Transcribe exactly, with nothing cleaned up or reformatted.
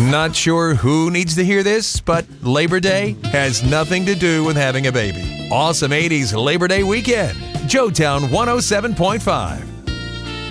Not sure who needs to hear this, but Labor Day has nothing to do with having a baby. Awesome eighties Labor Day weekend. Joetown one oh seven point five.